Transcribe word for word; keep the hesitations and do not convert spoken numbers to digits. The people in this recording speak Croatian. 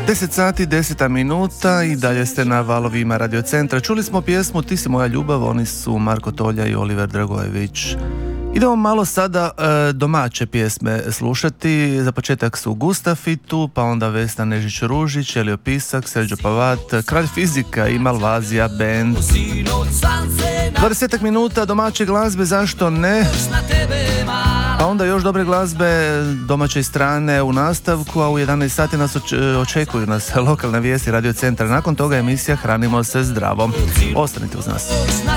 deset sati, deseta minuta i dalje ste na valovima Radio Centra. Čuli smo pjesmu Ti si moja ljubav, oni su Marko Tolja i Oliver Dragojević. Idemo malo sada e, domaće pjesme slušati. Za početak su Gustafi tu, pa onda Vesna Nežić-Ružić, Elio Pisak, Serđo Pavat, Kralj fizika i Malvazija band. dvadeset minuta domaće glazbe, zašto ne? Pa onda još dobre glazbe domaće strane u nastavku, a u jedanaest sati nas očekuju nas lokalne vijesti Radio Centra. Nakon toga emisija Hranimo se zdravo. Ostanite uz nas.